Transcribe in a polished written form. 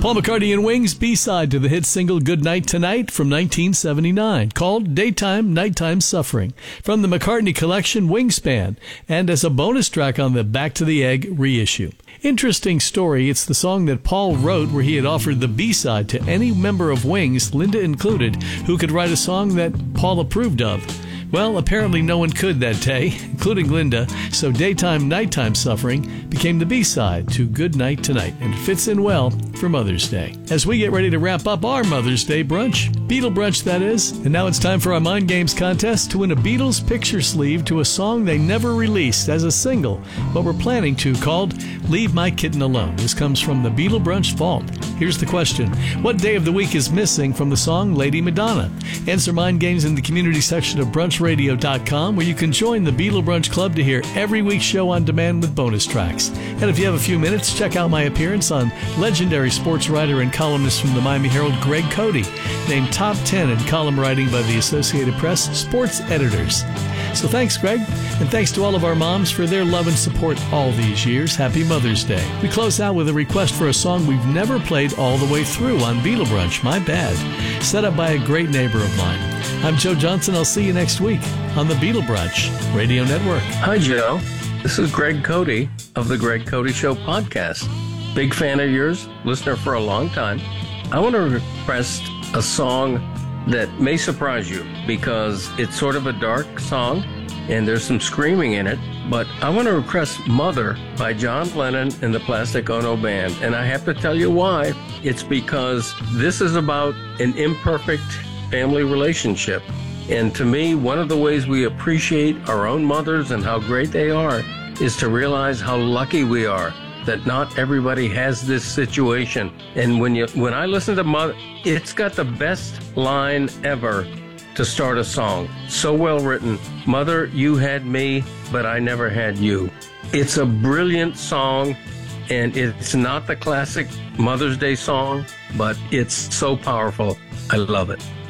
Paul McCartney and Wings B-side to the hit single Goodnight Tonight from 1979, called Daytime, Nighttime Suffering, from the McCartney collection Wingspan, and as a bonus track on the Back to the Egg reissue. Interesting story, it's the song that Paul wrote where he had offered the B-side to any member of Wings, Linda included, who could write a song that Paul approved of. Well, apparently no one could that day, including Linda, so Daytime, Nighttime Suffering became the B-side to Goodnight Tonight, and it fits in well for Mother's Day. As we get ready to wrap up our Mother's Day brunch, Beatle brunch that is, and now it's time for our Mind Games contest to win a Beatles picture sleeve to a song they never released as a single, but we're planning to, called Leave My Kitten Alone. This comes from the Beatle Brunch Vault. Here's the question. What day of the week is missing from the song Lady Madonna? Answer Mind Games in the community section of BrunchRadio.com, where you can join the Beatle Brunch Club to hear every week's show on demand with bonus tracks. And if you have a few minutes, check out my appearance on legendary sports writer and columnist from the Miami Herald, Greg Cody, named Top 10 in column writing by the Associated Press Sports Editors. So thanks, Greg, and thanks to all of our moms for their love and support all these years. Happy Mother's Day. We close out with a request for a song we've never played all the way through on Beatle Brunch, My Bad, set up by a great neighbor of mine. I'm Joe Johnson. I'll see you next week on the Beatle Brunch Radio Network. Hi, Joe. This is Greg Cody of the Greg Cody Show podcast. Big fan of yours, listener for a long time. I want to request a song that may surprise you because it's sort of a dark song and there's some screaming in it, but I want to request Mother by John Lennon and the Plastic Ono Band, and I have to tell you why. It's because this is about an imperfect family relationship, and to me, one of the ways we appreciate our own mothers and how great they are is to realize how lucky we are that not everybody has this situation. And when I listen to Mother, it's got the best line ever to start a song. So well written. Mother, you had me, but I never had you. It's a brilliant song, and it's not the classic Mother's Day song, but it's so powerful. I love it.